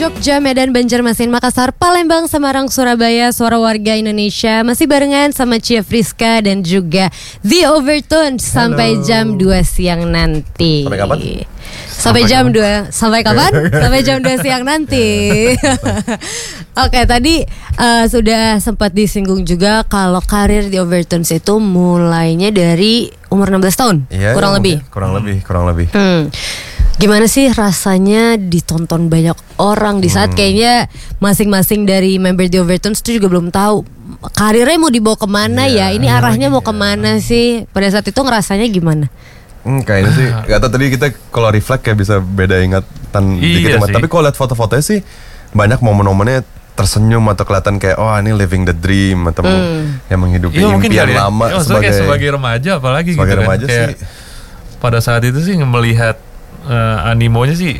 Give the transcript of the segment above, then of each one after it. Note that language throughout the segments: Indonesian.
Jogja, Medan, Banjarmasin, Makassar, Palembang, Semarang, Surabaya, suara warga Indonesia. Masih barengan sama Cia Friska dan juga The Overtones sampai jam 2 siang nanti. Sampai kapan? Sampai jam 2. Sampai kapan? Sampai jam 2 siang nanti. Oke, tadi sudah sempat disinggung juga kalau karir The Overtones itu mulainya dari umur 16 tahun, ya, kurang lebih. Kurang lebih. Gimana sih rasanya ditonton banyak orang di saat kayaknya masing-masing dari member The Overtones itu juga belum tahu karirnya mau dibawa kemana ya, ini arahnya mau kemana sih. Pada saat itu ngerasanya gimana? Kayaknya sih gak tau, tadi kita kalau reflect kayak bisa beda ingatan dikit. Tapi kalau lihat foto-fotonya sih banyak momen-momennya tersenyum atau kelihatan kayak ini living the dream atau yang menghidupi impian lama sebagai remaja, apalagi sebagai gitu remaja kan. Kayak sih pada saat itu sih melihat animonya sih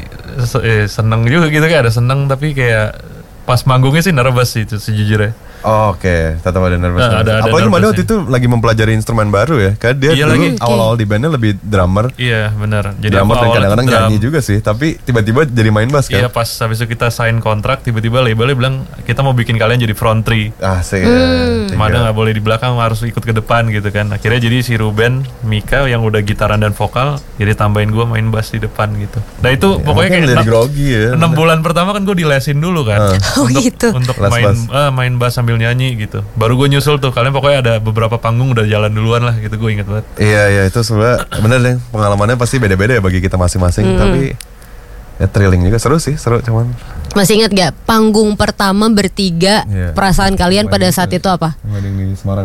seneng juga gitu, kayak ada seneng, tapi kayak pas manggungnya sih nervous sih itu sejujurnya. Oke, tetap ada nervous. nervous Apalagi Mada waktu itu lagi mempelajari instrumen baru ya. Karena dia dulu awal-awal di bandnya lebih drummer. Iya benar. Jadi drummer dan kadang-kadang nyanyi juga sih. Tapi tiba-tiba jadi main bass kan. Iya, pas habis itu kita sign kontrak, tiba-tiba labelnya bilang kita mau bikin kalian jadi front three. Asik. Mada nggak boleh di belakang, harus ikut ke depan gitu kan. Akhirnya jadi si Ruben, Mika yang udah gitaran dan vokal, jadi tambahin gue main bass di depan gitu. Nah itu pokoknya kayak jadi grogi ya. 6 bulan pertama kan gue dilesin dulu kan. Untuk main bass sambil nyanyi gitu. Baru gue nyusul tuh, kalian pokoknya ada beberapa panggung udah jalan duluan lah gitu, gue inget banget. Iya itu sebenarnya bener deh, pengalamannya pasti beda-beda ya bagi kita masing-masing. Tapi ya thrilling juga, seru cuman. Masih ingat gak panggung pertama bertiga, perasaan kalian pada saat itu apa? Wedding di Semarang.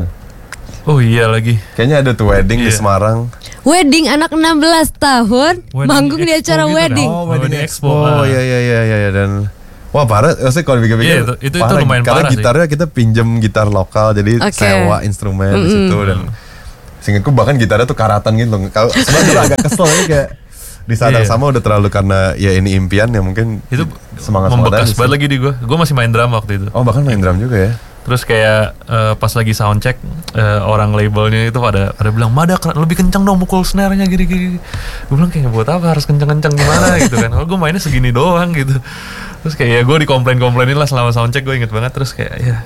Oh iya lagi. Kayaknya ada tuh wedding di Semarang. Wedding anak 16 tahun, manggung di acara gitu wedding. Kan? Wedding Expo. Oh iya dan wah parah, maksudnya kalau pikir-pikir itu lumayan karena parah gitarnya sih. Kita pinjem gitar lokal, jadi sewa instrumen di situ dan seingatku bahkan gitarnya tuh karatan gitu. Kalau sebenarnya agak kesel ya, kayak di saat yang sama udah terlalu karena ya ini impian ya mungkin itu semangat membekas banget lagi di gue masih main drum waktu itu. Oh bahkan main drum juga ya. Terus kayak pas lagi soundcheck orang labelnya itu pada bilang, Mada lebih kencang dong mukul snare-nya gini. Gue bilang kayak buat apa harus kencang-kencang gimana gitu kan. Kalau gue mainnya segini doang gitu. Terus kayak ya gue dikomplain-komplainin lah selama soundcheck, gue inget banget. Terus kayak ya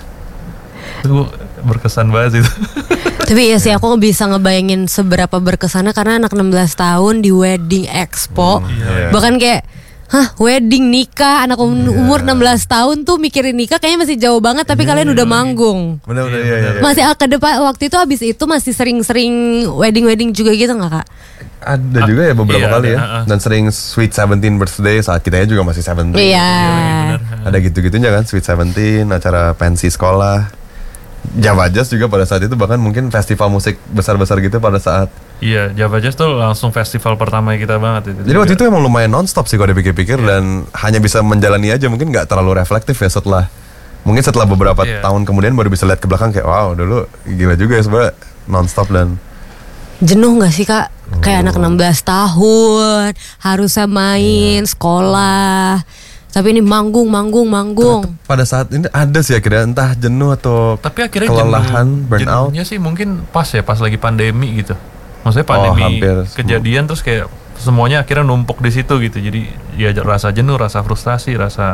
itu berkesan banget itu. Tapi ya sih aku bisa ngebayangin seberapa berkesannya karena anak 16 tahun di Wedding Expo. Bahkan kayak wedding, nikah, anak umur 16 tahun tuh mikirin nikah kayaknya masih jauh banget, tapi kalian udah manggung. Bener-bener iya. Masih ke depan waktu itu habis itu masih sering-sering wedding juga gitu gak Kak? Ada juga ya beberapa kali ya. Dan sering Sweet 17 birthday saat kitanya juga masih 17. Iya. Ada gitu-gitunya kan, Sweet 17, acara pensi sekolah. Java Jazz juga pada saat itu, bahkan mungkin festival musik besar-besar gitu pada saat. Iya, Java Jazz tuh langsung festival pertama kita banget itu. Jadi waktu itu emang lumayan non-stop sih kalau dipikir-pikir dan hanya bisa menjalani aja, mungkin gak terlalu reflektif ya setelah beberapa tahun kemudian baru bisa lihat ke belakang kayak wow dulu gila juga ya sebenarnya non-stop. Dan jenuh gak sih Kak? Kayak anak 16 tahun harusnya main sekolah, tapi ini manggung. Pada saat ini ada sih akhirnya entah jenuh atau tapi akhirnya kelelahan, burnout. Jenuhnya sih mungkin pas lagi pandemi gitu. Maksudnya pandemi kejadian terus kayak semuanya akhirnya numpuk di situ gitu. Jadi ya rasa jenuh, rasa frustasi, rasa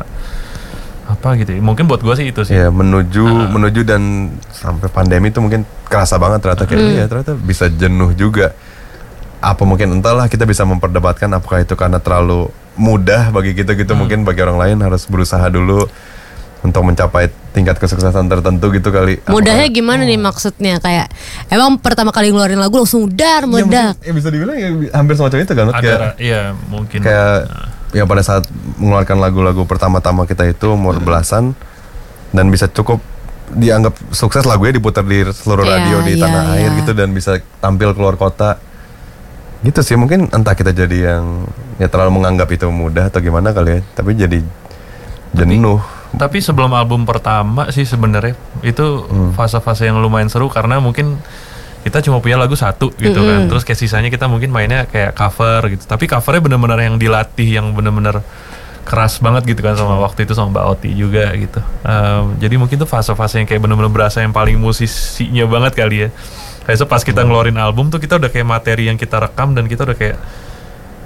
apa gitu. Mungkin buat gue sih itu sih. Ya menuju dan sampai pandemi itu mungkin kerasa banget ternyata kayak ternyata bisa jenuh juga. Apa mungkin entahlah, kita bisa memperdebatkan apakah itu karena terlalu mudah bagi kita gitu. Mungkin bagi orang lain harus berusaha dulu untuk mencapai tingkat kesuksesan tertentu gitu kali. Mudahnya gimana nih maksudnya? Kayak emang pertama kali ngeluarin lagu langsung meledak. Ya bisa dibilang ya hampir semacam itu kan. Iya mungkin. Kayak ya pada saat mengeluarkan lagu-lagu pertama-tama kita itu umur belasan dan bisa cukup dianggap sukses, lagunya diputar di seluruh radio di tanah air gitu dan bisa tampil keluar kota. Gitu sih, mungkin entah kita jadi yang ya terlalu menganggap itu mudah atau gimana kali ya, tapi jadi jenuh. Tapi sebelum album pertama sih sebenarnya itu fase-fase yang lumayan seru karena mungkin kita cuma punya lagu satu gitu kan. Terus kayak sisanya kita mungkin mainnya kayak cover gitu. Tapi covernya benar-benar yang dilatih, yang benar-benar keras banget gitu kan, sama waktu itu sama Mbak Oti juga gitu. Jadi mungkin tuh fase-fase yang kayak benar-benar berasa yang paling musisinya banget kali ya. Kayak pas kita ngeluarin album tuh kita udah kayak materi yang kita rekam dan kita udah kayak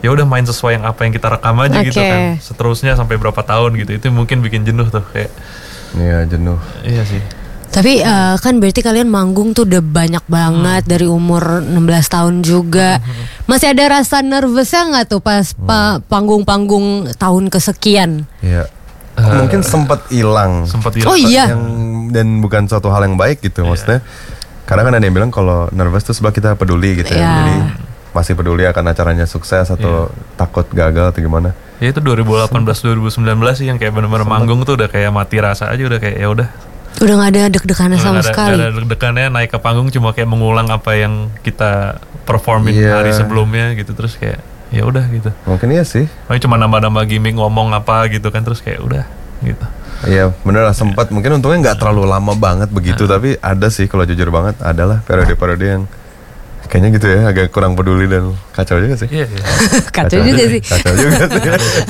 ya udah main sesuai yang apa yang kita rekam aja gitu kan, seterusnya sampai berapa tahun gitu. Itu mungkin bikin jenuh tuh kayak. Iya jenuh. Iya sih. Tapi kan berarti kalian manggung tuh udah banyak banget dari umur 16 tahun juga. Masih ada rasa nervousnya nggak tuh pas panggung-panggung tahun kesekian? Iya. Mungkin sempat hilang. Oh iya. Dan bukan suatu hal yang baik gitu maksudnya. Karena kan ada yang bilang kalau nervous tuh sebab kita peduli gitu ya. Jadi masih peduli akan acaranya sukses atau takut gagal atau gimana. Ya itu 2018-2019 sih yang kayak bener-bener manggung tuh udah kayak mati rasa aja, udah kayak ya udah. Udah gak ada deg-degannya sama sekali. Gak ada deg-degannya, naik ke panggung cuma kayak mengulang apa yang kita performin hari sebelumnya gitu, terus kayak ya udah gitu. Mungkin iya sih. Cuma nambah-nambah gimmick ngomong apa gitu kan, terus kayak udah gitu. Iya bener lah, sempat mungkin untungnya nggak terlalu lama banget begitu, tapi ada sih kalau jujur banget adalah periode-periode yang kayaknya gitu ya, agak kurang peduli dan kacau juga sih. Iya. Kacau juga sih. Kacau juga sih.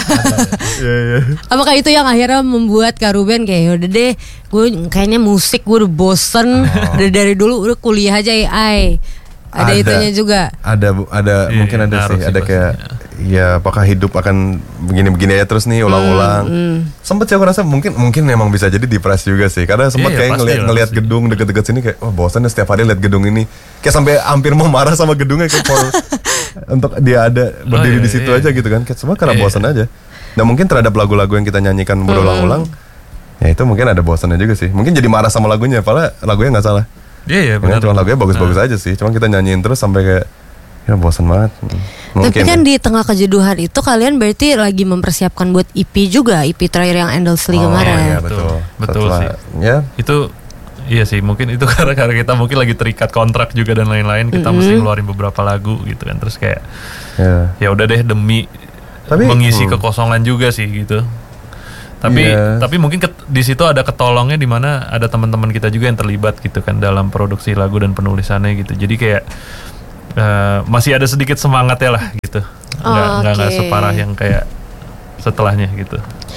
Iya. Apakah itu yang akhirnya membuat Kak Ruben kayak yaudah deh, gue kayaknya musik gue udah bosen, dari dulu udah kuliah aja ya, ada itunya juga. Ada mungkin ada sih, ada kayak ya apakah hidup akan begini-begini aja terus nih ulang-ulang. Sempet sih aku rasa mungkin memang bisa jadi depres juga sih, karena sempet kayak ngelihat gedung deket-deket sini kayak wah bosan ya setiap hari lihat gedung ini, kayak sampai hampir mau marah sama gedungnya kayak untuk dia ada berdiri di situ aja gitu kan, kayak semua karena bosan aja. Nah mungkin terhadap lagu-lagu yang kita nyanyikan berulang-ulang, ya itu mungkin ada bosannya juga sih. Mungkin jadi marah sama lagunya, padahal lagunya nggak salah. Iya benar. Cuma lagunya bagus-bagus aja sih. Cuma kita nyanyiin terus sampai kayak ya bosan banget. Tapi kan di tengah kejenuhan itu kalian berarti lagi mempersiapkan buat EP juga, EP terakhir yang Endlessly kemarin. Iya betul sih. Ya. Itu iya sih, mungkin itu karena kita mungkin lagi terikat kontrak juga dan lain-lain, kita mesti ngeluarin beberapa lagu gitu kan, terus kayak ya udah deh demi mengisi kekosongan juga sih gitu. Tapi mungkin di situ ada ketolongnya di mana ada teman-teman kita juga yang terlibat gitu kan dalam produksi lagu dan penulisannya gitu. Jadi kayak masih ada sedikit semangatnya lah gitu. Nggak separah yang kayak setelahnya gitu.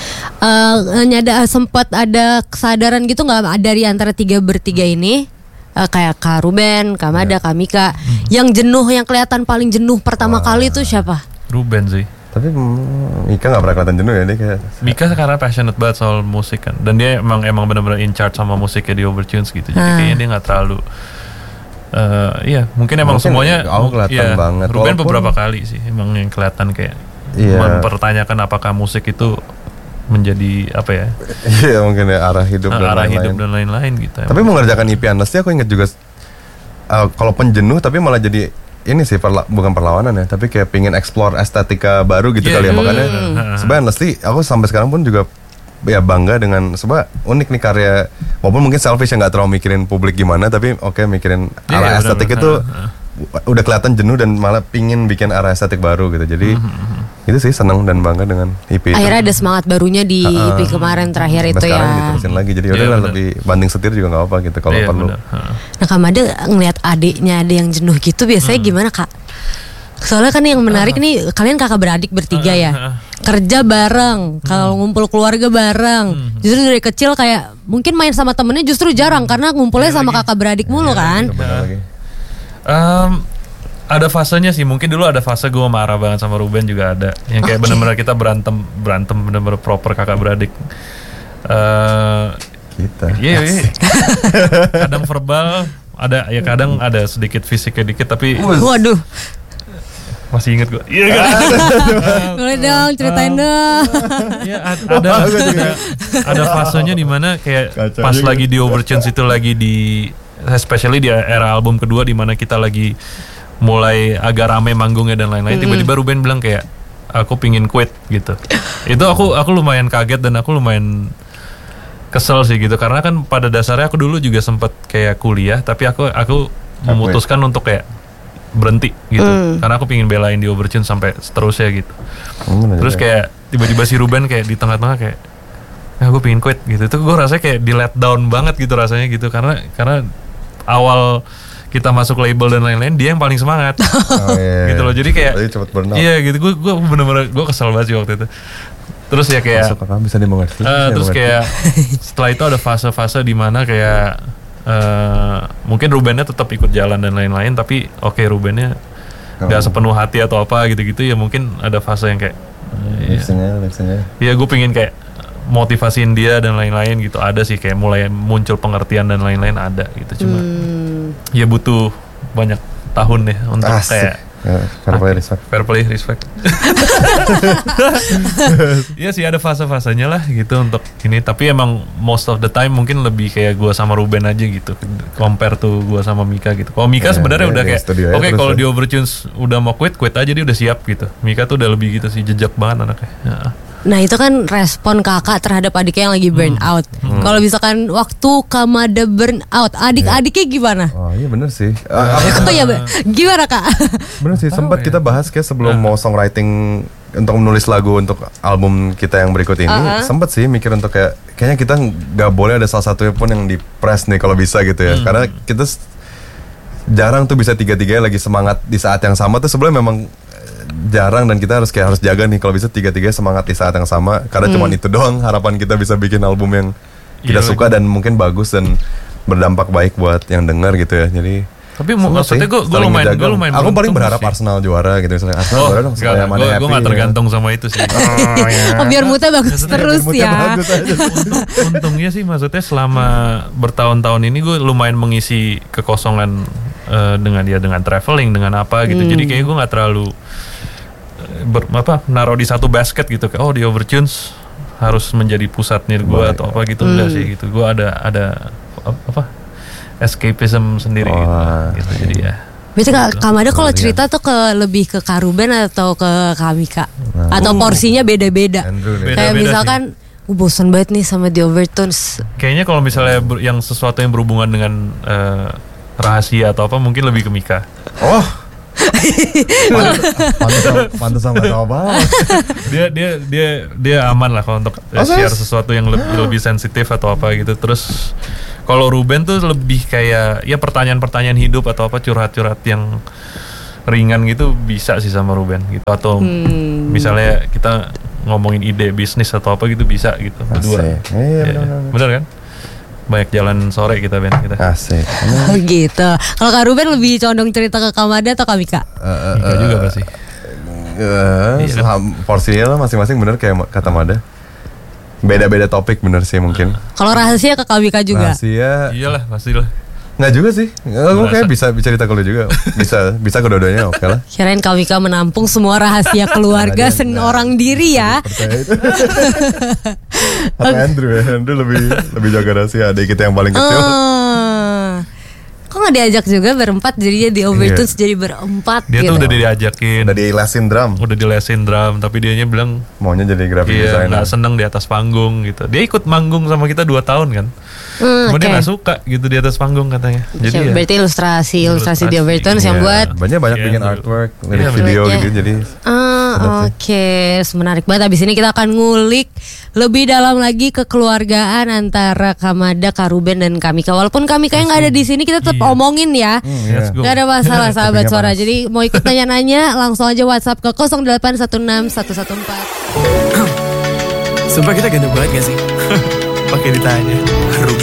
Sempat ada kesadaran gitu nggak dari antara bertiga ini? Kayak Kak Ruben, Kak Mada, Kak Mika, yang jenuh, yang kelihatan paling jenuh pertama kali itu siapa? Ruben sih. Tapi Mika gak pernah kelihatan jenuh ya dia kayak. Mika karena passionate banget soal musik kan, dan dia emang benar-benar in charge sama musiknya di Overtunes gitu. Jadi kayaknya dia nggak terlalu mungkin semuanya kelihatan banget. Ruben beberapa kali sih emang yang kelihatan kayak mempertanyakan apakah musik itu menjadi apa ya? Iya mungkin ya arah hidup dan lain-lain gitu. Tapi mengerjakan EP Endlessly aku inget juga kalau penjenuh tapi malah jadi ini sih bukan perlawanan ya, tapi kayak pingin explore estetika baru gitu kali ya, makanya sebenarnya Endlessly aku sampai sekarang pun juga ya bangga dengan sebenarnya unik nih karya, walaupun mungkin selfish ya nggak terlalu mikirin publik gimana, tapi mikirin arah estetik itu udah kelihatan jenuh dan malah pingin bikin arah estetik baru gitu. Jadi itu sih senang dan bangga dengan EP itu. Akhirnya ada semangat barunya di EP kemarin terakhir itu ya. Sekarang diterusin lagi, jadi udah lebih banding setir juga nggak apa gitu kalau perlu. Nah Kak Mada ngeliat adiknya ada yang jenuh gitu biasanya gimana Kak? Soalnya kan yang menarik nih kalian kakak beradik bertiga ya, kerja bareng, kalau ngumpul keluarga bareng. Justru dari kecil kayak mungkin main sama temennya justru jarang karena ngumpulnya sama kakak beradik mulu kan. Ada fasenya sih, mungkin dulu ada fase gue marah banget sama Ruben juga ada, yang kayak benar-benar kita berantem benar-benar proper kakak beradik. Iya. Kadang verbal ada, ya kadang ada sedikit fisiknya dikit, tapi waduh. Masih inget gue. Iya kan? Boleh dong ceritain dong. Iya ada fasenya di mana kayak kacau pas juga. Lagi di Overtunes itu lagi di, especially di era album kedua di mana kita lagi mulai agak rame manggungnya dan lain-lain. Tiba-tiba Ruben bilang kayak aku pingin quit gitu. Itu aku lumayan kaget dan aku lumayan kesel sih gitu, karena kan pada dasarnya aku dulu juga sempat kayak kuliah, tapi aku memutuskan untuk kayak berhenti gitu, karena aku pingin belain di Overtunes sampai seterusnya gitu. Terus kayak tiba-tiba si Ruben kayak di tengah-tengah kayak aku pingin quit gitu. Itu gue rasanya kayak di let down banget gitu rasanya gitu, karena awal kita masuk label dan lain-lain dia yang paling semangat. Gitu loh, jadi kayak iya gitu, gue bener-bener gue kesel banget sih waktu itu. Terus ya kayak bisa dimengerti. Terus kayak setelah itu ada fase-fase di mana kayak mungkin Rubennya tetap ikut jalan dan lain-lain, tapi Rubennya nggak sepenuh hati atau apa gitu-gitu ya mungkin ada fase yang kayak Listening. ya gue pengen kayak motivasiin dia dan lain-lain gitu, ada sih kayak mulai muncul pengertian dan lain-lain ada gitu, cuma ya butuh banyak tahun ya untuk kayak fair play respect. Iya sih ada fase-fasenya lah gitu untuk ini, tapi emang most of the time mungkin lebih kayak gue sama Ruben aja gitu compare tuh gue sama Mika gitu. Kalau Mika sebenarnya udah kayak oke, kalau di Overtunes udah mau quit aja, dia udah siap gitu. Mika tuh udah lebih gitu sih, jejak banget anaknya ya. Nah itu kan respon kakak terhadap adiknya yang lagi burn out. Kalau misalkan waktu Kamada burn out, adik-adiknya gimana? Oh iya bener sih. Gimana kak? Bener sih, sempat kita bahas kayak sebelum mau songwriting untuk menulis lagu untuk album kita yang berikut ini. Sempat sih mikir untuk kayaknya kita nggak boleh ada salah satunya pun yang di press nih kalau bisa gitu ya. Karena kita jarang tuh bisa tiga-tiganya lagi semangat di saat yang sama tuh sebenarnya memang jarang, dan kita harus jaga nih kalau bisa tiga-tiganya semangat di saat yang sama, karena cuman itu doang harapan kita bisa bikin album yang kita suka dan mungkin bagus dan berdampak baik buat yang dengar gitu ya. Jadi tapi maksudnya gue lumayan aku paling berharap sih Arsenal juara gitu misalnya. Arsenal juara dong supaya mana happy. Gue gak tergantung sama itu sih. Biar moodnya bagus terus ya. Untungnya sih maksudnya selama bertahun-tahun ini gue lumayan mengisi kekosongan dengan traveling, dengan apa gitu. Jadi kayak gue gak terlalu naruh di satu basket gitu, kayak di Overtunes harus menjadi pusatnya gue atau apa gitu. Enggak sih gitu. Gue ada escapism sendiri gitu. Jadi ya. Berarti Kamada kalau cerita tuh lebih ke Karuben atau ke Kamika? Atau porsinya beda-beda? Kayak misalkan bosan banget nih sama The Overtones. Kayaknya kalau misalnya yang sesuatu yang berhubungan dengan rahasia atau apa mungkin lebih ke Mika. Pantes sama banget. Dia aman lah kalau untuk share sesuatu yang lebih sensitif atau apa gitu. Terus kalau Ruben tuh lebih kayak ya pertanyaan-pertanyaan hidup atau apa, curhat-curhat yang ringan gitu bisa sih sama Ruben gitu. Atau misalnya kita ngomongin ide bisnis atau apa gitu bisa gitu berdua. Bener kan? Banyak jalan sore kita kita. Asik. Gitu. Kalau Kak Ruben lebih condong cerita ke Kamada atau Kamika? Mika juga pasti. Porsinya lah masing-masing bener kayak kata Mada. Beda-beda topik bener sih mungkin. Kalau rahasia ke Kamika juga? Rahasia iyalah pastilah. Nggak juga sih. Gue kayak bisa cerita ke lu juga. Bisa kedua-duanya oke lah. Kirain Kamika menampung semua rahasia keluarga seorang diri ya. Atau Andrew lebih jaga rahasia adik kita yang paling kecil. Kok gak diajak juga berempat, jadinya di Overtunes jadi berempat dia gitu. Tuh udah diajakin, udah dilesin drum tapi dianya bilang maunya jadi graphic designer. Gak seneng di atas panggung gitu. Dia ikut manggung sama kita 2 tahun kan. Dia gak suka gitu di atas panggung katanya. Jadi berarti ilustrasi di Overtunes yang buat banyak bikin artwork, video gitu. Jadi Oke, menarik banget. Abis ini kita akan ngulik lebih dalam lagi kekeluargaan antara Kamada, Karuben dan Kamika. Walaupun Kamika yang nggak ada di sini, kita tetap omongin ya. Gak ada masalah sahabat suara. Jadi mau ikut nanya-nanya langsung aja WhatsApp ke 0816 114. Sumpah kita ganda banget gak sih? Pakai ditanya. Rugi